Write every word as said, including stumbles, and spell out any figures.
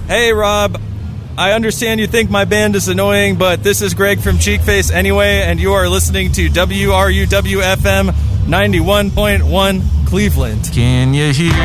Hey, Rob. I understand you think my band is annoying, but this is Greg from Cheekface anyway, and you are listening to W R U W F M ninety-one point one Cleveland. Can you hear